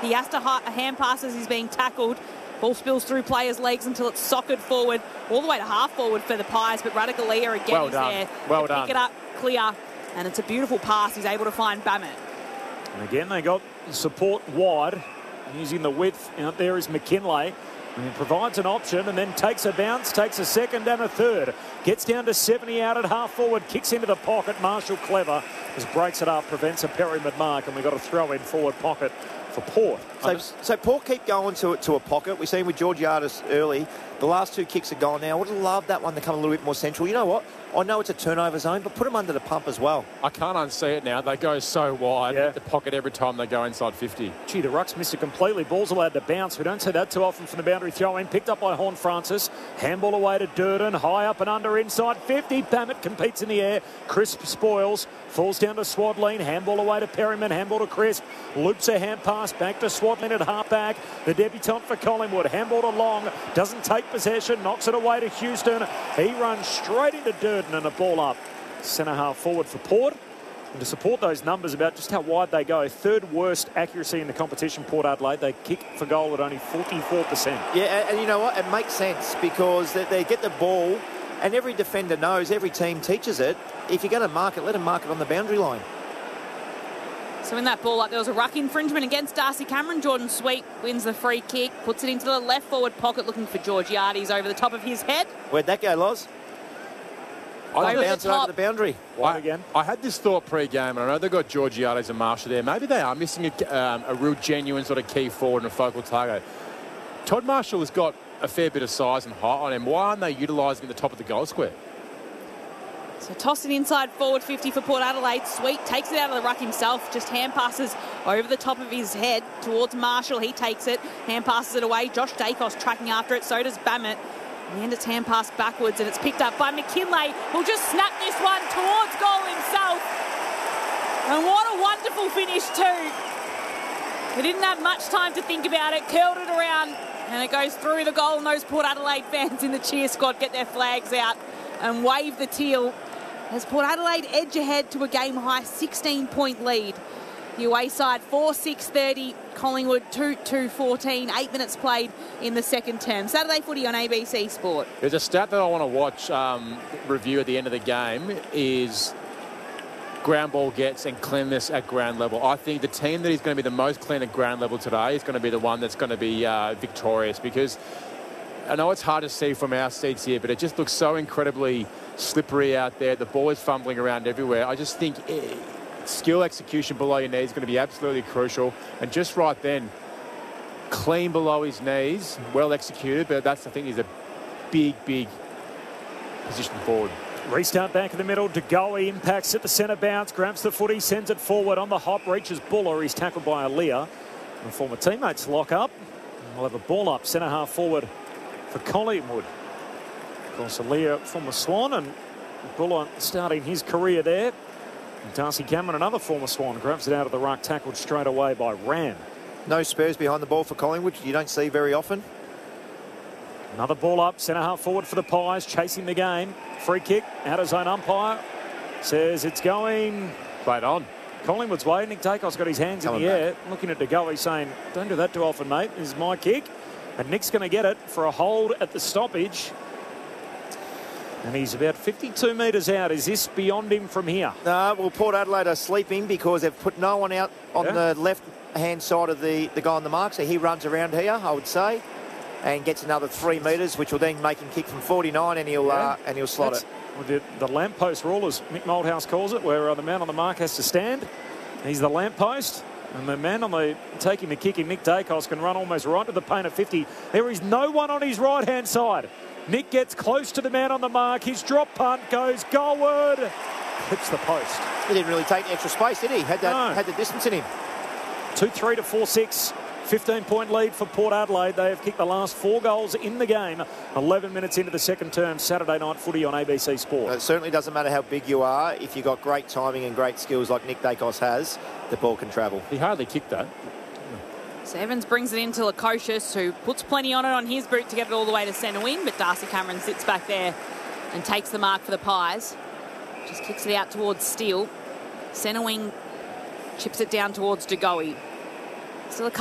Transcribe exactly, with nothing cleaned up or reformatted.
He has to ha- hand pass as he's being tackled. Ball spills through players' legs until it's socked forward, all the way to half forward for the Pies, but Ratugolea again well is done. there Well to done. pick it up clear, and it's a beautiful pass. He's able to find Bammett. And again, they got support wide. Using the width out there is McKinlay. And he provides an option and then takes a bounce, takes a second and a third. Gets down to seventy out at half forward, kicks into the pocket. Marshall clever, just breaks it up, prevents a Perryman mark, and we've got a throw in forward pocket for Port. So, so Port keep going to to a pocket. We've seen with Georgiades early. The last two kicks are gone now. I would have loved that one to come a little bit more central. You know what? I know it's a turnover zone, but put them under the pump as well. I can't unsee it now. They go so wide Yeah. at the pocket every time they go inside fifty. Gee, the rucks missed it completely. Ball's allowed to bounce. We don't see that too often from the boundary throw in. Picked up by Horn Francis. Handball away to Durden. High up and under inside fifty. Bammett competes in the air. Crisp spoils. Falls down to Swadleen. Handball away to Perryman. Handball to Crisp. Loops a hand pass back to Swadleen at halfback. The debutant for Collingwood. Handball to Long. Doesn't take possession. Knocks it away to Houston. He runs straight into Durden and a ball up. Centre half forward for Port. And to support those numbers about just how wide they go, third worst accuracy in the competition, Port Adelaide. They kick for goal at only forty-four percent. Yeah, and, and you know what? It makes sense because they, they get the ball, and every defender knows, every team teaches it. If you're going to mark it, let them mark it on the boundary line. So in that ball up, there was a ruck infringement against Darcy Cameron. Jordan Sweet wins the free kick, puts it into the left forward pocket, looking for Georgiades over the top of his head. Where'd that go, Loz? I Over bounce the it over top. the boundary. Wide I, again. I had this thought pre-game, and I know they've got Georgiades and Marshall there. Maybe they are missing a, um, a real genuine sort of key forward and a focal target. Todd Marshall has got a fair bit of size and height on him. Why aren't they utilising at the top of the goal square? So toss it inside forward fifty for Port Adelaide. Sweet takes it out of the ruck himself. Just hand passes over the top of his head towards Marshall. He takes it. Hand passes it away. Josh Dacos tracking after it. So does Bammett. In the end, it's hand pass backwards, and it's picked up by McKinlay, who'll just snap this one towards goal himself. And what a wonderful finish too. They didn't have much time to think about it. Curled it around, and it goes through the goal, and those Port Adelaide fans in the cheer squad get their flags out and wave the teal as Port Adelaide edge ahead to a game-high sixteen-point lead. The away side, four six thirty, Collingwood two two fourteen, eight minutes played in the second term. Saturday footy on A B C Sport. There's a stat that I want to watch, um, review at the end of the game, is ground ball gets and cleanness at ground level. I think the team that is going to be the most clean at ground level today is going to be the one that's going to be uh, victorious, because I know it's hard to see from our seats here, but it just looks so incredibly slippery out there. The ball is fumbling around everywhere. I just think it, skill execution below your knees is going to be absolutely crucial. And just right then, clean below his knees, well executed, but that's, I think, is a big, big position forward. Restart back in the middle. DeGoey impacts at the centre bounce, grabs the footy, sends it forward on the hop, reaches Buller. He's tackled by Aaliyah. And former teammates lock up. And we'll have a ball up, centre half forward for Collingwood. Of course, Aaliyah, former Swan, and Buller starting his career there. And Darcy Cameron, another former Swan, grabs it out of the ruck, tackled straight away by Ram. No spares behind the ball for Collingwood. You don't see very often. Another ball up, centre half forward for the Pies, chasing the game. Free kick, out of zone umpire. Says it's going. Played on. Collingwood's way. Nick Dacos got his hands Coming in the back. air, looking at DeGoey saying, don't do that too often, mate. This is my kick. And Nick's going to get it for a hold at the stoppage. And he's about fifty-two metres out. Is this beyond him from here? No, well, Port Adelaide are sleeping because they've put no one out on Yeah. the left-hand side of the, the guy on the mark. So he runs around here, I would say, and gets another three metres, which will then make him kick from forty-nine, and he'll Yeah. uh, and he'll slot That's it. with the, the lamppost rule, as Mick Moldhouse calls it, where uh, the man on the mark has to stand. He's the lamppost. And the man on the taking the kick in Nick Dacos can run almost right to the paint of fifty. There is no one on his right-hand side. Nick gets close to the man on the mark. His drop punt goes goalward. Clips the post. He didn't really take the extra space, did he? Had that No. had the distance in him. two three to four six. fifteen-point lead for Port Adelaide. They have kicked the last four goals in the game. eleven minutes into the second term. Saturday night footy on A B C Sport. It certainly doesn't matter how big you are. If you've got great timing and great skills like Nick Dacos has, the ball can travel. He hardly kicked that. So Evans brings it into Lukosius, who puts plenty on it on his boot to get it all the way to centre wing, but Darcy Cameron sits back there and takes the mark for the Pies. Just kicks it out towards Steele. Centre wing chips it down towards DeGoey. Still a